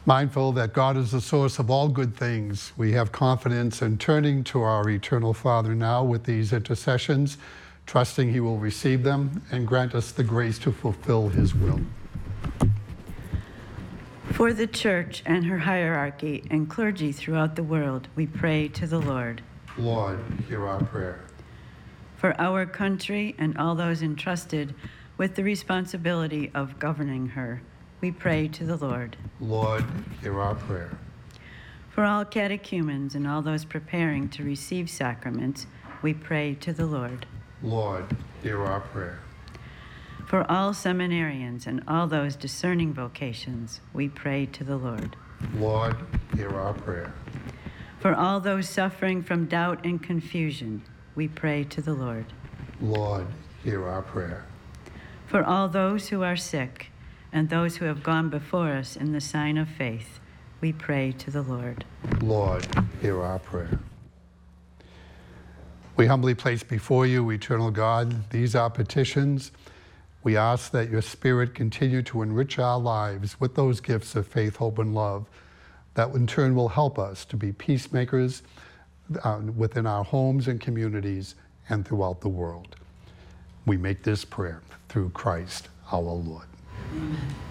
Mindful that God is the source of all good things, we have confidence in turning to our eternal Father now with these intercessions, trusting He will receive them and grant us the grace to fulfill His will. For the Church and her hierarchy and clergy throughout the world, we pray to the Lord. Lord, hear our prayer. For our country and all those entrusted with the responsibility of governing her, we pray to the Lord. Lord, hear our prayer. For all catechumens and all those preparing to receive sacraments, we pray to the Lord. Lord, hear our prayer. For all seminarians and all those discerning vocations, we pray to the Lord. Lord, hear our prayer. For all those suffering from doubt and confusion, we pray to the Lord. Lord, hear our prayer. For all those who are sick and those who have gone before us in the sign of faith, we pray to the Lord. Lord, hear our prayer. We humbly place before you, eternal God, these our petitions. We ask that your Spirit continue to enrich our lives with those gifts of faith, hope, and love that in turn will help us to be peacemakers within our homes and communities and throughout the world. We make this prayer through Christ our Lord. Amen.